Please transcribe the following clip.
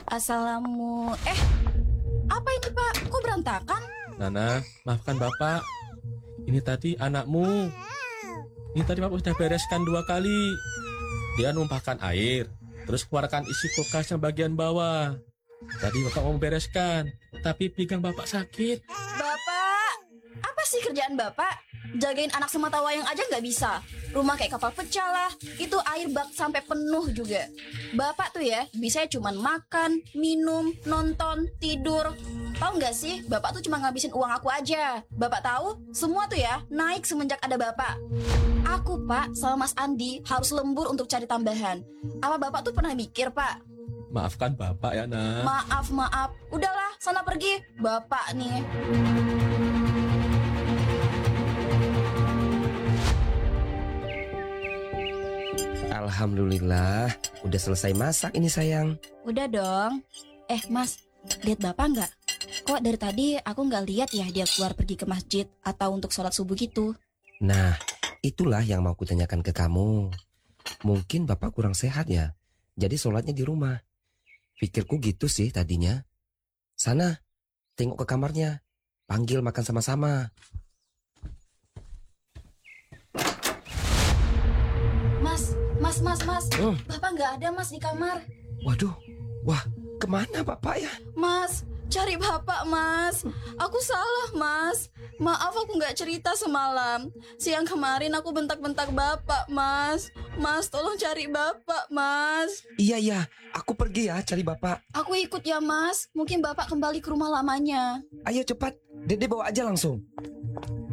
Assalamu. Apa ini Pak? Kok berantakan? Nana, maafkan Bapak. Ini tadi anakmu. Ini tadi Bapak sudah bereskan 2 kali. Dia numpahkan air, terus keluarkan isi kulkas yang bagian bawah. Tadi Bapak mau bereskan, tapi pinggang Bapak sakit. Bapak, apa sih kerjaan Bapak? Jagain anak semata wayang aja nggak bisa. Rumah kayak kapal pecah lah. Itu air bak sampai penuh juga. Bapak tuh ya, bisanya cuman makan, minum, nonton, tidur. Tahu nggak sih, Bapak tuh cuma ngabisin uang aku aja. Bapak tahu, semua tuh ya naik semenjak ada Bapak. Aku Pak sama Mas Andi harus lembur untuk cari tambahan. Apa Bapak tuh pernah mikir Pak? Maafkan Bapak ya, Nak. Maaf. Udahlah, sana pergi. Bapak nih. Alhamdulillah, udah selesai masak ini sayang. Udah dong. Mas, lihat Bapak nggak? Kok dari tadi aku nggak lihat ya dia keluar pergi ke masjid atau untuk sholat subuh gitu? Nah, itulah yang mau kutanyakan ke kamu. Mungkin Bapak kurang sehat ya, jadi sholatnya di rumah. Pikirku gitu sih tadinya. Sana, tengok ke kamarnya. Panggil makan sama-sama. Mas. Bapak nggak ada Mas di kamar. Waduh, wah kemana Bapak ya? Mas, cari Bapak Mas. Aku salah Mas. Maaf aku nggak cerita semalam. Siang kemarin aku bentak-bentak Bapak Mas. Mas tolong cari Bapak Mas. Iya, aku pergi ya cari Bapak. Aku ikut ya Mas. Mungkin Bapak kembali ke rumah lamanya. Ayo cepat, Dede bawa aja langsung.